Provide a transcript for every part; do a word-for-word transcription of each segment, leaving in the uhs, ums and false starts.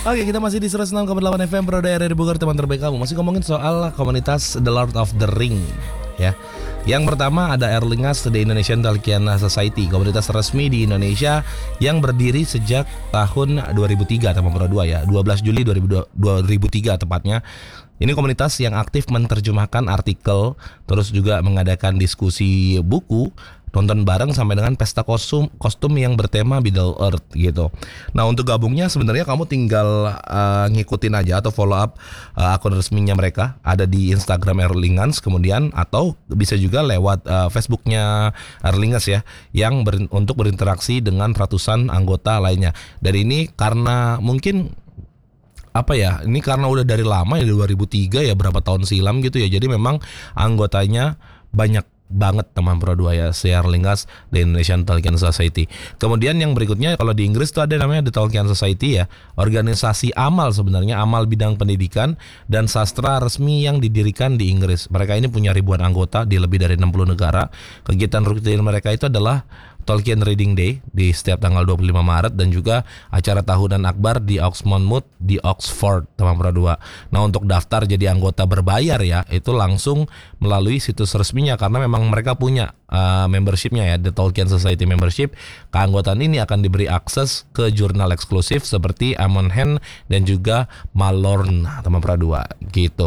Oke, kita masih di seratus enam koma delapan F M Pro Daerah di Bogor, teman terbaik kamu. Masih ngomongin soal komunitas The Lord of the Ring, ya. Yang pertama ada Erlingas The Indonesian Tolkien Society, komunitas resmi di Indonesia yang berdiri sejak tahun dua ribu tiga, teman Pro dua ya, dua belas Juli dua ribu tiga tepatnya. Ini komunitas yang aktif menerjemahkan artikel, terus juga mengadakan diskusi buku, nonton bareng sampai dengan pesta kostum kostum yang bertema Middle Earth gitu. Nah, untuk gabungnya sebenarnya kamu tinggal uh, ngikutin aja atau follow up uh, akun resminya mereka, ada di Instagram Erlingas kemudian, atau bisa juga lewat uh, Facebooknya Erlingas ya, yang ber, untuk berinteraksi dengan ratusan anggota lainnya. Dan ini karena mungkin apa ya, ini karena udah dari lama ya, dua ribu tiga ya, berapa tahun silam gitu ya. Jadi memang anggotanya banyak banget teman Pro dua ya, si Erlingas The Indonesian Tolkien Society. Kemudian yang berikutnya kalau di Inggris tuh ada namanya The Tolkien Society ya, organisasi amal sebenarnya, amal bidang pendidikan dan sastra resmi yang didirikan di Inggris. Mereka ini punya ribuan anggota di lebih dari enam puluh negara. Kegiatan rutin mereka itu adalah Tolkien Reading Day di setiap tanggal dua puluh lima Maret dan juga acara tahunan akbar di Oxmonmouth di Oxford, teman Pro dua. Nah, untuk daftar jadi anggota berbayar ya, itu langsung melalui situs resminya karena memang mereka punya uh, membershipnya ya, The Tolkien Society Membership. Keanggotaan ini akan diberi akses ke jurnal eksklusif seperti Amon Hen dan juga Malorn, teman Pro dua gitu.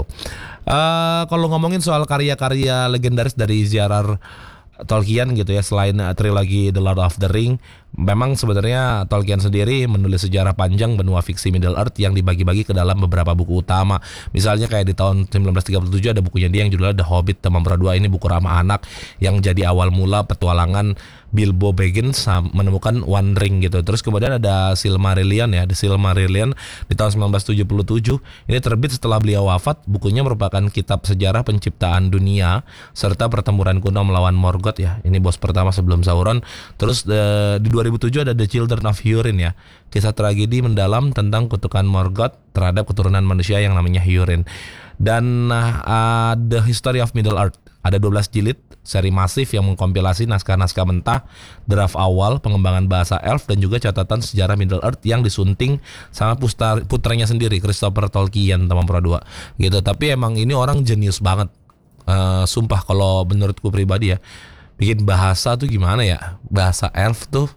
Uh, kalau ngomongin soal karya-karya legendaris dari ziarah Tolkien gitu ya, selain uh, trilogi The Lord of the Ring, memang sebenarnya Tolkien sendiri menulis sejarah panjang benua fiksi Middle Earth yang dibagi-bagi ke dalam beberapa buku utama. Misalnya kayak di tahun seribu sembilan ratus tiga puluh tujuh ada bukunya dia yang judulnya The Hobbit, teman Pro dua. Ini buku ramah anak yang jadi awal mula petualangan Bilbo Baggins menemukan One Ring gitu. Terus kemudian ada Silmarillion ya, The Silmarillion di tahun seribu sembilan ratus tujuh puluh tujuh. Ini terbit setelah beliau wafat. Bukunya merupakan kitab sejarah penciptaan dunia serta pertempuran kuno melawan Morgoth ya. Ini bos pertama sebelum Sauron. Terus uh, di dua ribu tujuh ada The Children of Hurin ya, kisah tragedi mendalam tentang kutukan Morgoth terhadap keturunan manusia yang namanya Hurin. Dan uh, The History of Middle Earth, ada dua belas jilid, seri masif yang mengkompilasi naskah-naskah mentah, draft awal, pengembangan bahasa elf, dan juga catatan sejarah Middle Earth yang disunting sama putra, putranya sendiri, Christopher Tolkien, teman Pro dua gitu. Tapi emang ini orang jenius banget, uh, sumpah kalau menurutku pribadi ya. Bikin bahasa tuh gimana ya, bahasa elf tuh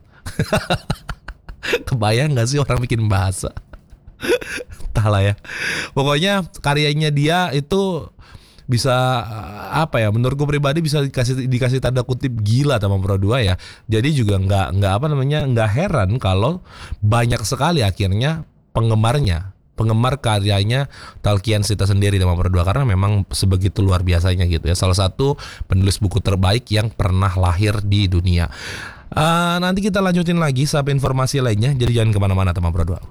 kebayang gak sih orang bikin bahasa? Entahlah ya. Pokoknya karyanya dia itu bisa apa ya, menurutku pribadi bisa dikasih dikasih tanda kutip gila teman Pro dua ya. Jadi juga nggak nggak apa namanya nggak heran kalau banyak sekali akhirnya penggemarnya, penggemar karyanya Tolkien kita sendiri teman Pro dua, karena memang sebegitu luar biasanya gitu ya. Salah satu penulis buku terbaik yang pernah lahir di dunia. Uh, nanti kita lanjutin lagi sampai informasi lainnya. Jadi jangan kemana-mana teman Pro dua.